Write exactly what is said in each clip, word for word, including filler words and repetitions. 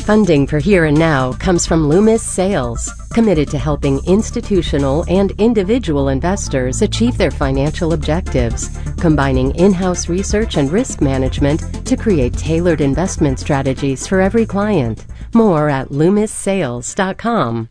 Funding for Here and Now comes from Loomis Sales, committed to helping institutional and individual investors achieve their financial objectives, combining in-house research and risk management to create tailored investment strategies for every client. More at loomis sales dot com.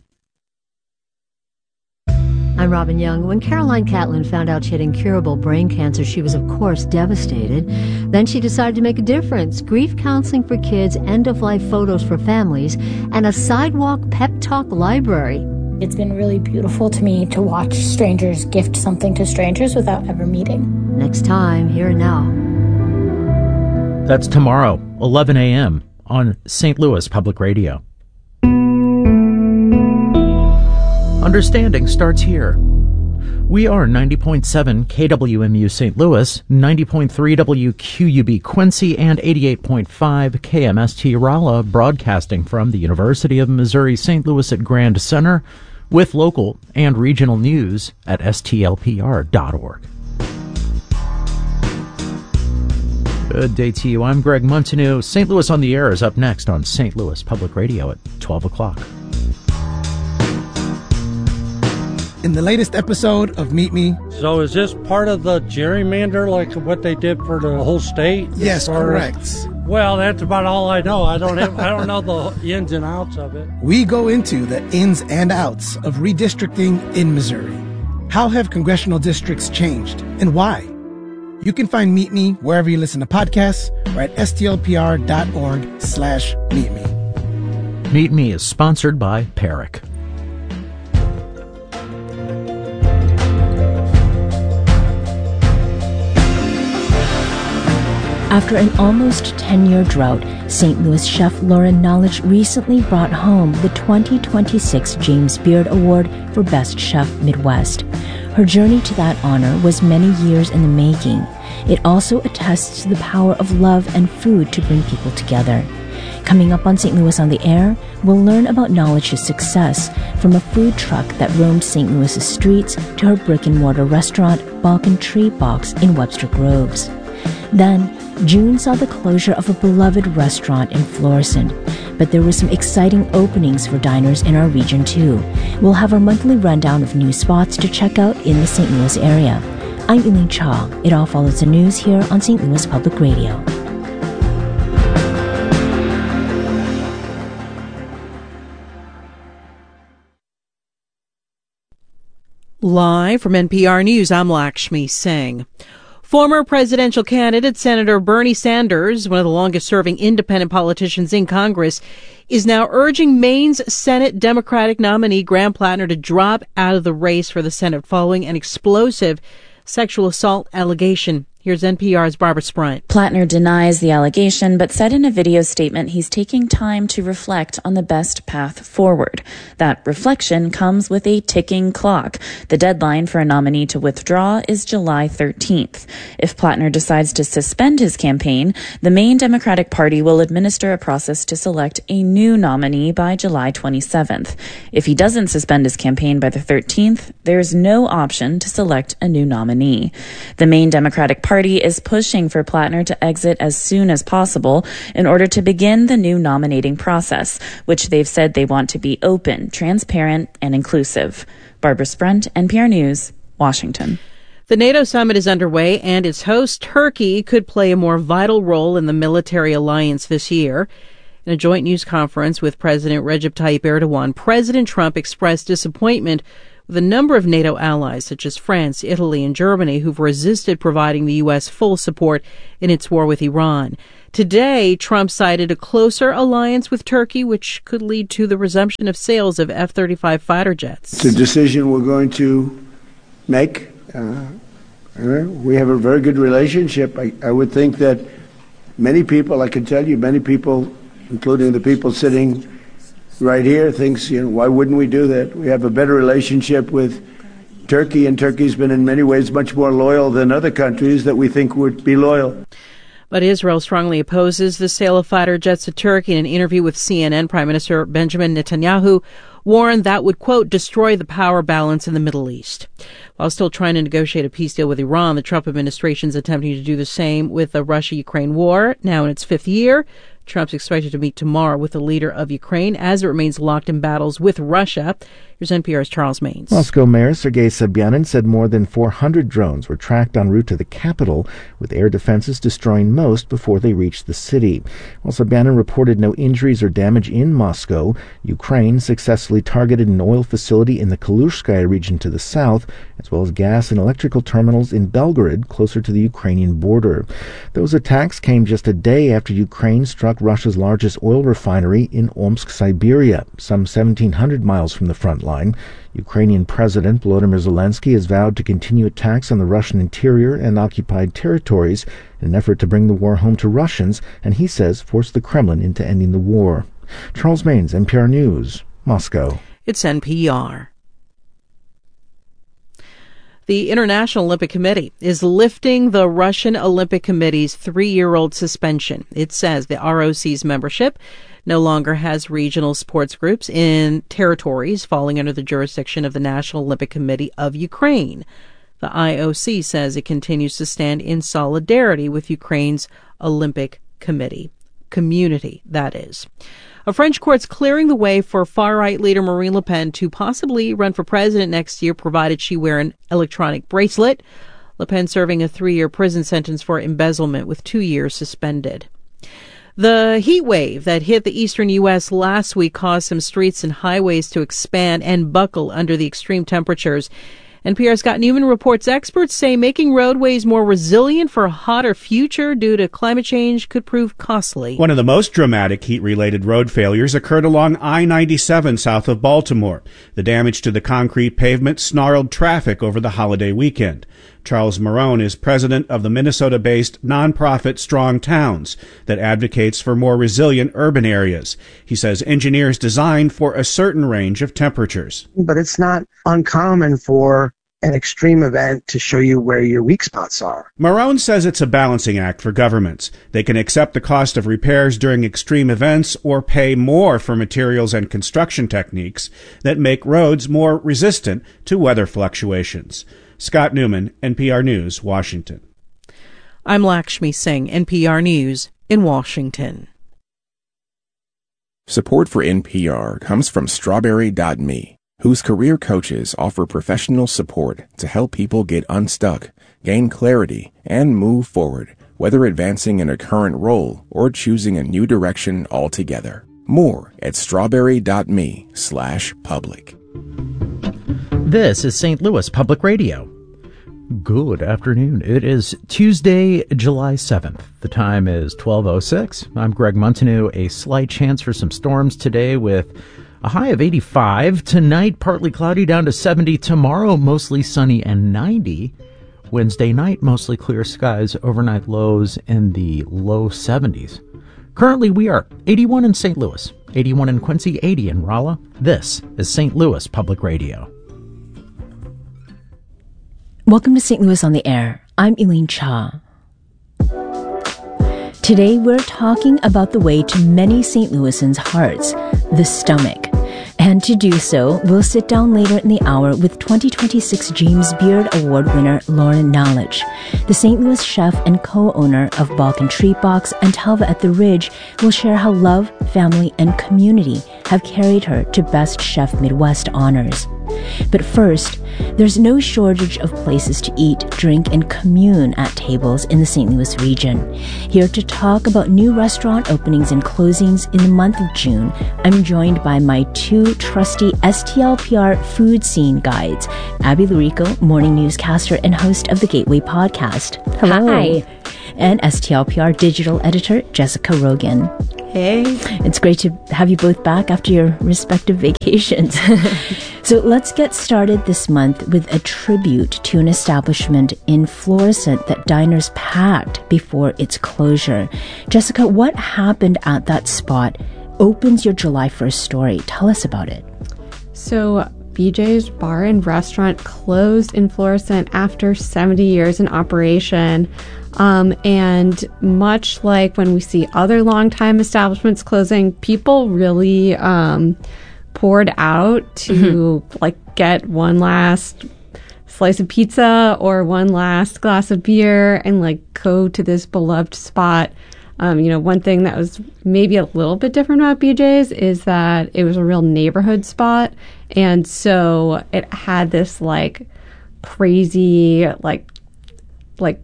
I'm Robin Young. When Caroline Catlin found out she had incurable brain cancer, she was, of course, devastated. Then she decided to make a difference. Grief counseling for kids, end-of-life photos for families, and a sidewalk pep talk library. It's been really beautiful to me to watch strangers gift something to strangers without ever meeting. Next time, Here and Now. That's tomorrow, eleven a.m. on Saint Louis Public Radio. Understanding starts here. We are ninety point seven K W M U Saint Louis, ninety point three W Q U B Quincy, and eighty-eight point five K M S T Rolla, broadcasting from the University of Missouri Saint Louis at Grand Center, with local and regional news at S T L P R dot org. Good day to you. I'm Greg Montanew. Saint Louis on the Air is up next on Saint Louis Public Radio at twelve o'clock. In the latest episode of Meet Me. So is this part of the gerrymander, like what they did for the whole state? Yes, correct. As, well, that's about all I know. I don't have, I don't know the ins and outs of it. We go into the ins and outs of redistricting in Missouri. How have congressional districts changed, and why? You can find Meet Me wherever you listen to podcasts or at S T L P R dot org slash meet me. Meet Me is sponsored by Peric. After an almost ten-year drought, Saint Louis chef Lauren Knowledge recently brought home the twenty twenty-six James Beard Award for Best Chef Midwest. Her journey to that honor was many years in the making. It also attests to the power of love and food to bring people together. Coming up on Saint Louis on the Air, we'll learn about Knowledge's success, from a food truck that roamed Saint Louis's streets to her brick-and-mortar restaurant, Balkan Tree Box in Webster Groves. Then, June saw the closure of a beloved restaurant in Florissant, but there were some exciting openings for diners in our region too. We'll have our monthly rundown of new spots to check out in the Saint Louis area. I'm Elaine Cha. It all follows the news here on Saint Louis Public Radio. Live from N P R News, I'm Lakshmi Singh. Former presidential candidate Senator Bernie Sanders, one of the longest-serving independent politicians in Congress, is now urging Maine's Senate Democratic nominee Graham Plattner to drop out of the race for the Senate following an explosive sexual assault allegation. Here's N P R's Barbara Sprunt. Plattner denies the allegation, but said in a video statement he's taking time to reflect on the best path forward. That reflection comes with a ticking clock. The deadline for a nominee to withdraw is July thirteenth. If Plattner decides to suspend his campaign, the Maine Democratic Party will administer a process to select a new nominee by July twenty-seventh. If he doesn't suspend his campaign by the thirteenth, there's no option to select a new nominee. The Maine Democratic Party Party is pushing for Plattner to exit as soon as possible in order to begin the new nominating process, which they've said they want to be open, transparent, and inclusive. Barbara Sprunt, N P R News, Washington. The NATO summit is underway, and its host, Turkey, could play a more vital role in the military alliance this year. In a joint news conference with President Recep Tayyip Erdogan, President Trump expressed disappointment with a number of NATO allies, such as France, Italy, and Germany, who've resisted providing the U S full support in its war with Iran. Today, Trump cited a closer alliance with Turkey, which could lead to the resumption of sales of F thirty-five fighter jets. It's a decision we're going to make. Uh, we have a very good relationship. I, I would think that many people, I can tell you, many people, including the people sitting right here, thinks, you know, why wouldn't we do that? We have a better relationship with Turkey, and Turkey's been in many ways much more loyal than other countries that we think would be loyal. But Israel strongly opposes the sale of fighter jets to Turkey. In an interview with C N N, Prime Minister Benjamin Netanyahu warned that would, quote, destroy the power balance in the Middle East. While still trying to negotiate a peace deal with Iran, the Trump administration is attempting to do the same with the Russia-Ukraine war, now in its fifth year. Trump's expected to meet tomorrow with the leader of Ukraine as it remains locked in battles with Russia. Here's N P R's Charles Maines. Moscow Mayor Sergei Sobyanin said more than four hundred drones were tracked en route to the capital, with air defenses destroying most before they reached the city. While Sobyanin reported no injuries or damage in Moscow, Ukraine successfully targeted an oil facility in the Kalushskaya region to the south, as well as gas and electrical terminals in Belgorod, closer to the Ukrainian border. Those attacks came just a day after Ukraine struck Russia's largest oil refinery in Omsk, Siberia, some seventeen hundred miles from the front line. Ukrainian President Volodymyr Zelensky has vowed to continue attacks on the Russian interior and occupied territories in an effort to bring the war home to Russians, and he says force the Kremlin into ending the war. Charles Maines, N P R News, Moscow. It's N P R. The International Olympic Committee is lifting the Russian Olympic Committee's three-year-old suspension. It says the R O C's membership no longer has regional sports groups in territories falling under the jurisdiction of the National Olympic Committee of Ukraine. The I O C says it continues to stand in solidarity with Ukraine's Olympic Committee. Community, that is. A French court's clearing the way for far-right leader Marine Le Pen to possibly run for president next year, provided she wear an electronic bracelet. Le Pen serving a three-year prison sentence for embezzlement with two years suspended. The heat wave that hit the eastern U S last week caused some streets and highways to expand and buckle under the extreme temperatures. N P R's Scott Newman reports experts say making roadways more resilient for a hotter future due to climate change could prove costly. One of the most dramatic heat-related road failures occurred along I ninety-seven south of Baltimore. The damage to the concrete pavement snarled traffic over the holiday weekend. Charles Marone is president of the Minnesota-based nonprofit Strong Towns that advocates for more resilient urban areas. He says engineers design for a certain range of temperatures. But it's not uncommon for an extreme event to show you where your weak spots are. Marone says it's a balancing act for governments. They can accept the cost of repairs during extreme events or pay more for materials and construction techniques that make roads more resistant to weather fluctuations. Scott Newman, N P R News, Washington. I'm Lakshmi Singh, N P R News in Washington. Support for N P R comes from Strawberry dot me, whose career coaches offer professional support to help people get unstuck, gain clarity, and move forward, whether advancing in a current role or choosing a new direction altogether. More at strawberry dot me slash public. This is Saint Louis Public Radio. Good afternoon. It is Tuesday, July seventh. The time is twelve oh six. I'm Greg Montanew. A slight chance for some storms today with a high of eighty-five. Tonight, partly cloudy down to seventy. Tomorrow, mostly sunny and ninety. Wednesday night, mostly clear skies. Overnight lows in the low seventies. Currently, we are eighty-one in Saint Louis, eighty-one in Quincy, eighty in Rolla. This is Saint Louis Public Radio. Welcome to Saint Louis on the Air. I'm Elaine Cha. Today we're talking about the way to many Saint Louisans' hearts, the stomach. And to do so, we'll sit down later in the hour with twenty twenty-six James Beard Award winner Lauren Knowledge. The Saint Louis chef and co-owner of Balkan Treat Box and Talva at the Ridge will share how love, family, and community have carried her to Best Chef Midwest honors. But first, there's no shortage of places to eat, drink, and commune at tables in the Saint Louis region. Here to talk about new restaurant openings and closings in the month of June, I'm joined by my two trusty S T L P R food scene guides, Abby Lurico, morning newscaster and host of the Gateway podcast. Hello. Hi. And S T L P R digital editor, Jessica Rogan. Hey. It's great to have you both back after your respective vacations. So let's get started this month with a tribute to an establishment in Florissant that diners packed before its closure. Jessica, what happened at that spot opens your July first story? Tell us about it. So B J's Bar and Restaurant closed in Florissant after seventy years in operation. Um, and much like when we see other longtime establishments closing, people really um, poured out to mm-hmm. like get one last slice of pizza or one last glass of beer and like go to this beloved spot Um, you know, one thing that was maybe a little bit different about B J's is that it was a real neighborhood spot. And so it had this like crazy, like, like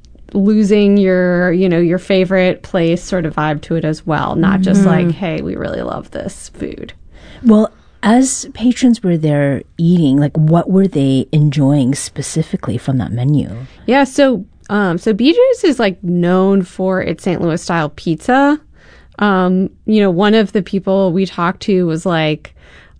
losing your, you know, your favorite place sort of vibe to it as well. Not mm-hmm. just like, hey, we really love this food. Well, as patrons were there eating, like what were they enjoying specifically from that menu? Yeah, so um, so B J's is like known for its Saint Louis style pizza. Um, you know, one of the people we talked to was like,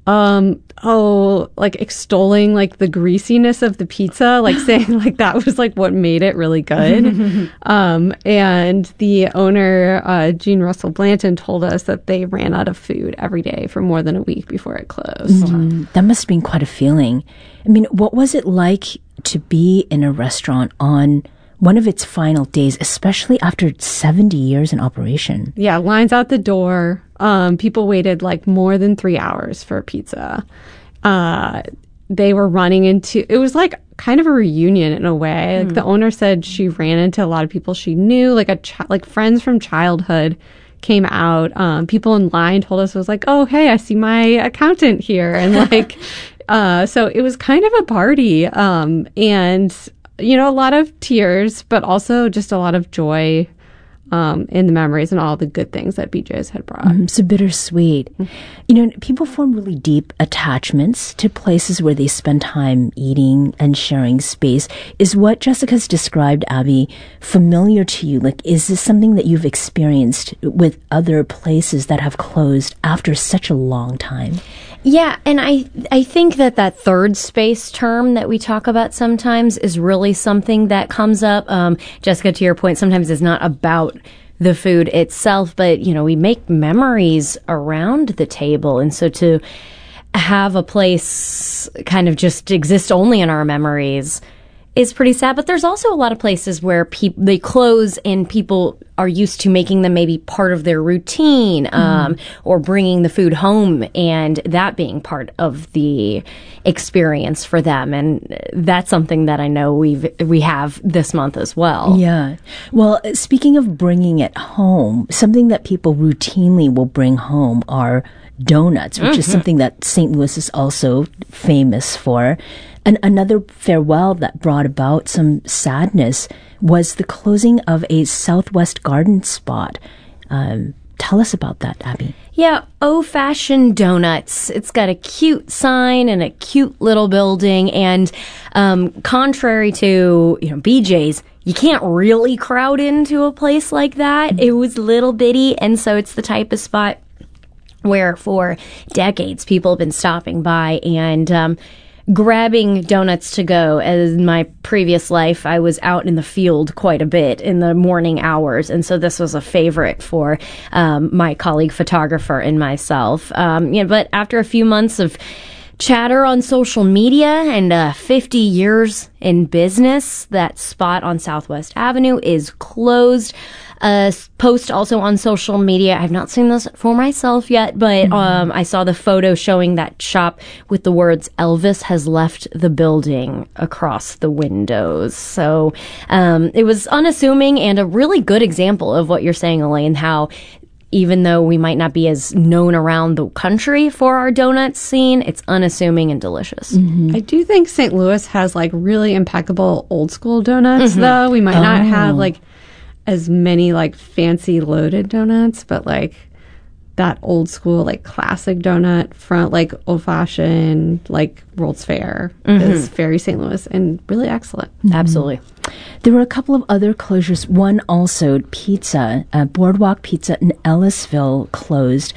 um, oh, like extolling like the greasiness of the pizza, like saying like that was like what made it really good. um, and the owner, uh, Jean Russell Blanton, told us that they ran out of food every day for more than a week before it closed. Mm-hmm. That must have been quite a feeling. I mean, what was it like to be in a restaurant on one of its final days, especially after seventy years in operation? Yeah, lines out the door. Um, people waited like more than three hours for pizza. Uh, they were running into, it was like kind of a reunion in a way. Like mm. the owner said she ran into a lot of people she knew, like a ch- like friends from childhood came out. Um, people in line told us, it was like, oh, hey, I see my accountant here. And like, uh, so it was kind of a party. Um, and, you know, a lot of tears, but also just a lot of joy um, in the memories and all the good things that B J's had brought. Mm, so bittersweet. Mm-hmm. You know, people form really deep attachments to places where they spend time eating and sharing space. Is what Jessica's described, Abby, familiar to you? Like, is this something that you've experienced with other places that have closed after such a long time? Yeah, and I I think that that third space term that we talk about sometimes is really something that comes up. Um, Jessica, to your point, sometimes it's not about the food itself, but, you know, we make memories around the table. And so to have a place kind of just exist only in our memories is pretty sad. But there's also a lot of places where people they close and people are used to making them maybe part of their routine, um, mm. or bringing the food home and that being part of the experience for them. And that's something that I know we've we have this month as well. Yeah. Well, speaking of bringing it home, something that people routinely will bring home are donuts, which mm-hmm. is something that Saint Louis is also famous for. And another farewell that brought about some sadness was the closing of a Southwest Garden spot. Um, tell us about that, Abby. Yeah, O-Fashioned Donuts. It's got a cute sign and a cute little building. And um, contrary to, you know, B J's, you can't really crowd into a place like that. Mm-hmm. It was little bitty, and so it's the type of spot where for decades people have been stopping by and um, grabbing donuts to go. As in my previous life, I was out in the field quite a bit in the morning hours, and so this was a favorite for um, my colleague photographer and myself. Um, you know, but after a few months of chatter on social media and uh, fifty years in business, that spot on Southwest Avenue is closed. A post also on social media. I've not seen this for myself yet, but mm-hmm. um, I saw the photo showing that shop with the words "Elvis has left the building" across the windows. So um, it was unassuming and a really good example of what you're saying, Elaine, how even though we might not be as known around the country for our donuts scene, it's unassuming and delicious. Mm-hmm. I do think Saint Louis has like really impeccable old school donuts, mm-hmm. though. We might oh. not have like as many like fancy loaded donuts, but like that old school like classic donut front, like old fashioned, like World's Fair mm-hmm. is very Saint Louis and really excellent. Mm-hmm. Absolutely. There were a couple of other closures. One also, Pizza, uh, Boardwalk Pizza in Ellisville closed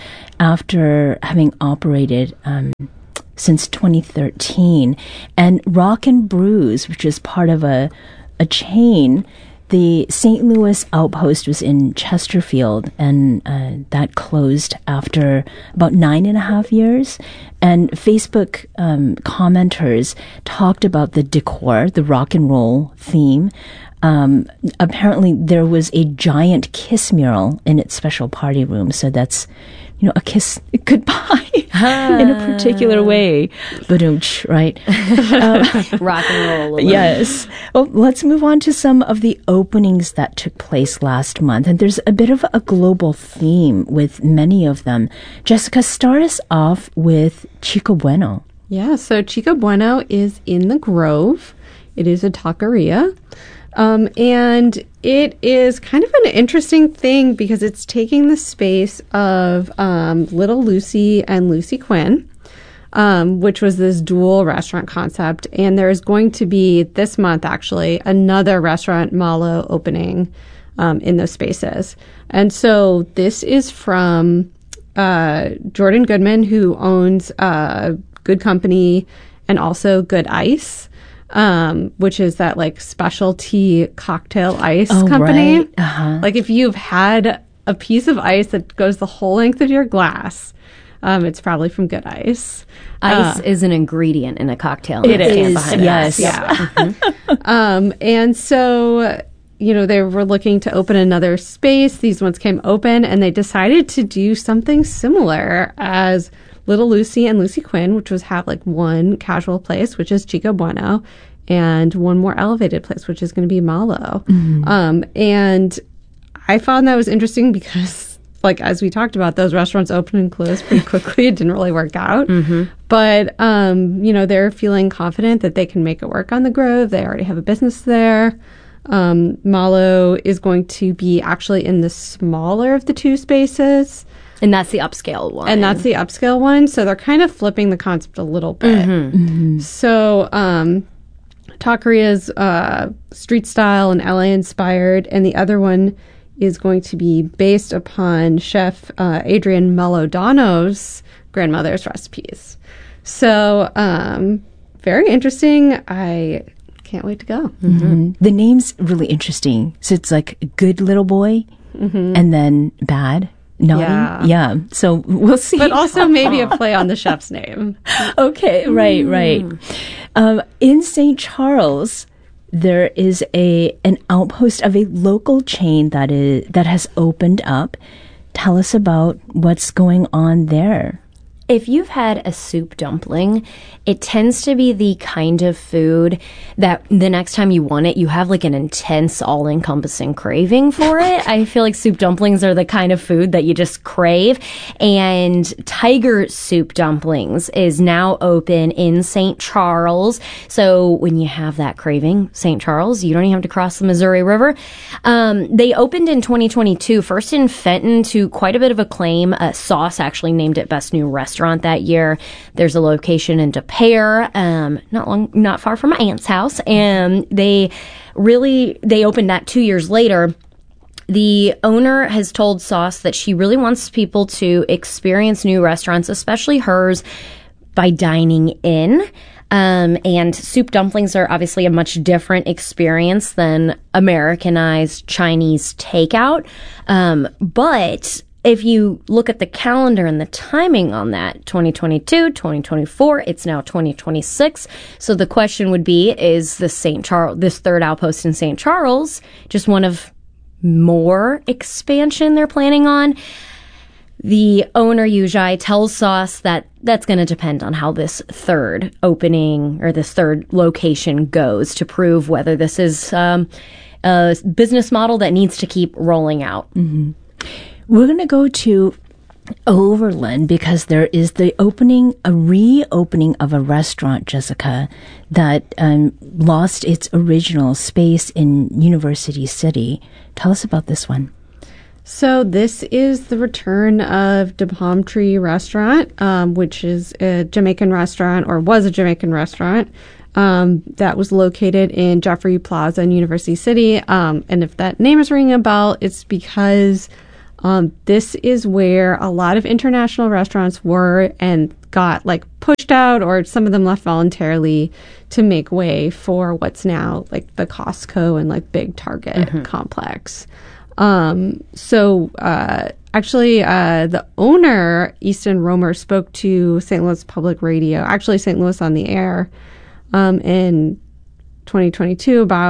after having operated um, since twenty thirteen. And Rock and Brews, which is part of a a chain. The Saint Louis outpost was in Chesterfield, and uh, that closed after about nine and a half years. And Facebook um, commenters talked about the decor, the rock and roll theme, Um, apparently, there was a giant kiss mural in its special party room. So that's, you know, a kiss goodbye in a particular way. Ba-doom-ch, right? um, Rock and roll. Yes. Well, let's move on to some of the openings that took place last month. And there's a bit of a global theme with many of them. Jessica, start us off with Chico Bueno. Yeah, so Chico Bueno is in the Grove. It is a taqueria. Um, and it is kind of an interesting thing because it's taking the space of um, Little Lucy and Lucy Quinn, um, which was this dual restaurant concept. And there's going to be, this month actually, another restaurant, Malo, opening um, in those spaces. And so this is from uh, Jordan Goodman, who owns uh, Good Company and also Good Ice. Um, which is that like specialty cocktail ice oh, company. Right. Uh-huh. Like if you've had a piece of ice that goes the whole length of your glass, um, it's probably from Good Ice. Ice uh, is an ingredient in a cocktail. It is, behind yes. Yeah. mm-hmm. um, and so, you know, they were looking to open another space. These ones came open and they decided to do something similar as Little Lucy and Lucy Quinn, which was have like one casual place, which is Chico Bueno, and one more elevated place, which is going to be Malo. Mm-hmm. Um, and I found that was interesting because, like, as we talked about, those restaurants opened and closed pretty quickly. It didn't really work out. Mm-hmm. But, um, you know, they're feeling confident that they can make it work on the Grove. They already have a business there. Um, Malo is going to be actually in the smaller of the two spaces. And that's the upscale one. And that's the upscale one. So they're kind of flipping the concept a little bit. Mm-hmm. Mm-hmm. So um, Taqueria is uh, street style and L A inspired. And the other one is going to be based upon Chef uh, Adrian Melodano's grandmother's recipes. So um, very interesting. I can't wait to go. Mm-hmm. The name's really interesting. So it's like good little boy mm-hmm. and then bad. Naughty? Yeah. Yeah. So we'll see. But also maybe a play on the chef's name. Okay. Right. Right. Um, in Saint Charles, there is a an outpost of a local chain that is that has opened up. Tell us about what's going on there. If you've had a soup dumpling, it tends to be the kind of food that the next time you want it, you have like an intense, all-encompassing craving for it. I feel like soup dumplings are the kind of food that you just crave. And Tiger Soup Dumplings is now open in Saint Charles. So when you have that craving, Saint Charles, you don't even have to cross the Missouri River. Um, they opened in twenty twenty-two, first in Fenton to quite a bit of acclaim. Uh, Sauce actually named it Best New Restaurant that year. There's a location in De Pere, um, not long, not far from my aunt's house, and they really they opened that two years later. The owner has told Sauce that she really wants people to experience new restaurants, especially hers, by dining in. Um, and soup dumplings are obviously a much different experience than Americanized Chinese takeout, um, but if you look at the calendar and the timing on that, twenty twenty-two, twenty twenty-four, it's now twenty twenty-six. So the question would be, is this Saint Charles, this third outpost in Saint Charles, just one of more expansion they're planning on? The owner, Yujai, tells Sauce that that's going to depend on how this third opening or this third location goes to prove whether this is um, a business model that needs to keep rolling out. Mm-hmm. We're going to go to Overland because there is the opening, a reopening of a restaurant, Jessica, that um, lost its original space in University City. Tell us about this one. So this is the return of the Palm Tree Restaurant, um, which is a Jamaican restaurant, or was a Jamaican restaurant, um, that was located in Jeffrey Plaza in University City. Um, and if that name is ringing a bell, it's because Um, this is where a lot of international restaurants were and got like pushed out, or some of them left voluntarily to make way for what's now like the Costco and like big Target mm-hmm. complex. Um, so uh, actually, uh, the owner, Easton Romer, spoke to Saint Louis Public Radio, actually Saint Louis on the Air, um, in twenty twenty-two about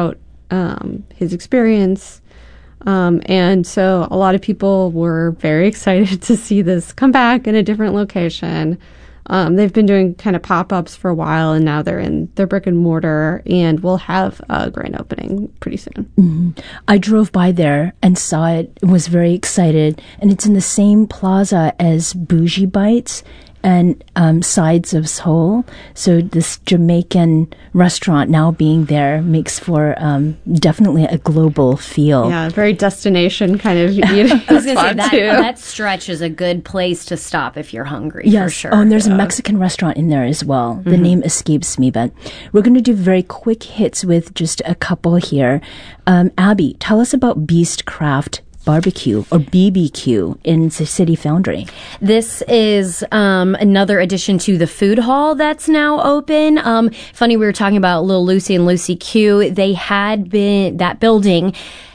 um, his experience. Um, and so a lot of people were very excited to see this come back in a different location. Um, they've been doing kind of pop-ups for a while, and now they're in their brick and mortar, and we'll have a grand opening pretty soon. Mm-hmm. I drove by there and saw it, was very excited, and it's in the same plaza as Bougie Bites and um, Sides of Seoul. So this Jamaican restaurant now being there makes for um, definitely a global feel. Yeah, very destination kind of eating. I was going to say, that, too. that stretch is a good place to stop if you're hungry, Yes. for sure. Oh, and there's a Mexican restaurant in there as well. The Mhm. name escapes me, but we're going to do very quick hits with just a couple here. Um, Abby, tell us about Beastcraft Barbecue or B B Q in the City Foundry. This is um, another addition to the food hall that's now open. Um, funny, we were talking about Little Lucy and Lucy Q. They had been, that building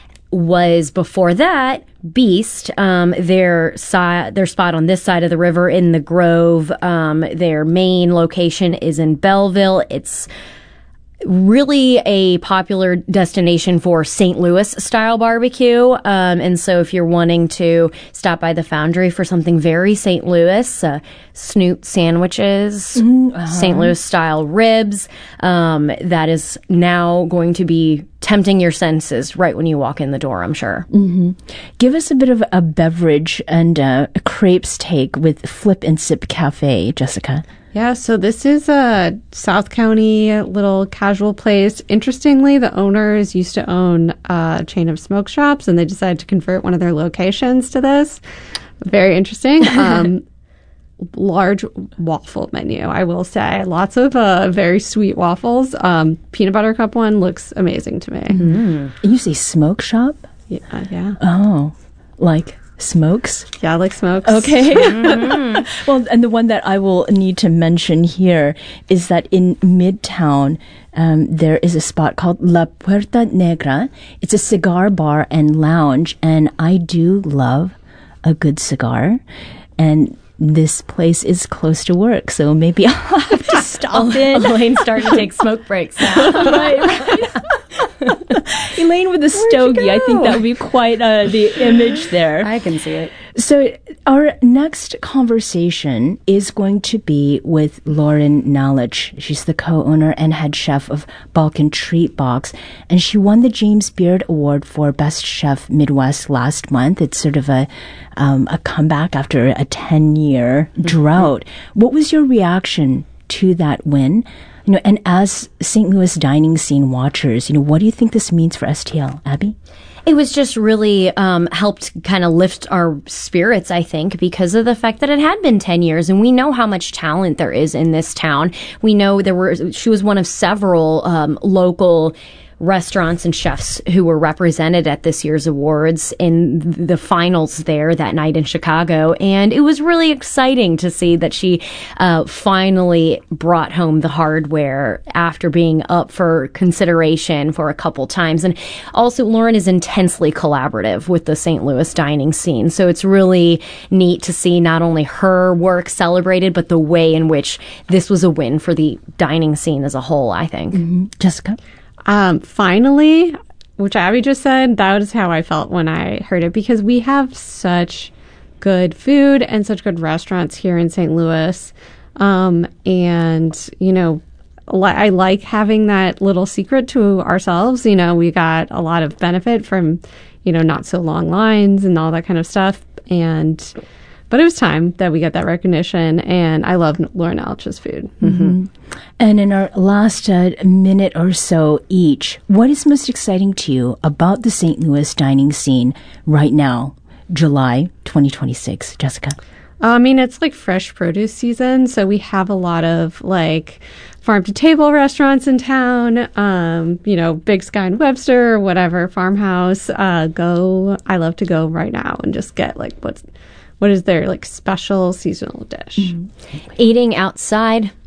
was before that Beast, um, their si- their spot on this side of the river in the Grove. Um, their main location is in Belleville. It's really a popular destination for Saint Louis style barbecue. Um, and so if you're wanting to stop by the Foundry for something very Saint Louis, uh, Snoot sandwiches, Mm, uh-huh. Saint Louis style ribs, um, that is now going to be tempting your senses right when you walk in the door, I'm sure. Mm-hmm. Give us a bit of a beverage and uh, a crepes take with Flip and Sip Cafe, Jessica. Yeah, so this is a South County little casual place. Interestingly, the owners used to own a chain of smoke shops, and they decided to convert one of their locations to this. Very interesting. Um, large waffle menu, I will say. Lots of uh, very sweet waffles. Um, peanut butter cup one looks amazing to me. Mm. You say smoke shop? Yeah, yeah. Oh, like smokes? Yeah, like smokes. Okay. Mm-hmm. Well, and the one that I will need to mention here is that in Midtown, um, there is a spot called La Puerta Negra. It's a cigar bar and lounge, and I do love a good cigar. And this place is close to work, so maybe I'll have to stop in. Elaine's starting to take smoke breaks now. Right, right. Elaine with the stogie. I think that would be quite uh, the image there. I can see it. So our next conversation is going to be with Lauren Knowledge. She's the co-owner and head chef of Balkan Treat Box, and she won the James Beard Award for Best Chef Midwest last month. It's sort of a um, a comeback after a ten-year drought. What was your reaction to that win? You know, and as Saint Louis dining scene watchers, you know, what do you think this means for S T L, Abby? It was just really um, helped kind of lift our spirits, I think, because of the fact that it had been ten years, and we know how much talent there is in this town. We know there were, she was one of several um, local restaurants and chefs who were represented at this year's awards in the finals there that night in Chicago. And it was really exciting to see that she uh, finally brought home the hardware after being up for consideration for a couple times. And also, Lauren is intensely collaborative with the Saint Louis dining scene. So it's really neat to see not only her work celebrated, but the way in which this was a win for the dining scene as a whole, I think. Mm-hmm. Jessica? Um, finally, which Abby just said, that was how I felt when I heard it, because we have such good food and such good restaurants here in Saint Louis. Um, and, you know, li- I like having that little secret to ourselves. You know, we got a lot of benefit from, you know, not so long lines and all that kind of stuff. And, but it was time that we got that recognition, and I love Lauren Alch's food. Mm-hmm. And in our last uh, minute or so each, what is most exciting to you about the Saint Louis dining scene right now, July twenty twenty-six? Jessica? I mean, it's like fresh produce season, so we have a lot of like farm-to-table restaurants in town, um, you know, Big Sky and Webster, whatever, Farmhouse. Uh, go, I love to go right now and just get like what's, what is their like special seasonal dish. Mm-hmm. Eating outside